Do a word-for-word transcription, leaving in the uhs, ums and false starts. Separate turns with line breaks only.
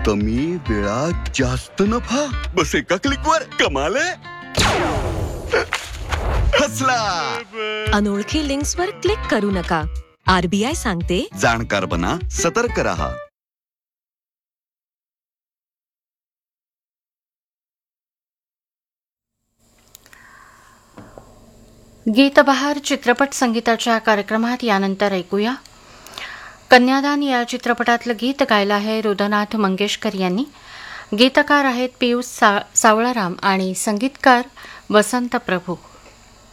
कमी वेळात जास्त नफा, बस एका क्लिकवर कमाल आहे. हसला.
अनोळखी लिंक्सवर क्लिक करू नका. आरबीआय सांगते,
जाणकार बना, सतर्क रहा.
गीतबहार चित्रपट संगीताच्या कार्यक्रमात यानंतर ऐकूया कन्यादान या चित्रपटातलं गीत गायलं आहे रुद्रनाथ मंगेशकर यांनी. गीतकार आहेत पियुष सा सावळाराम आणि संगीतकार वसंत प्रभू.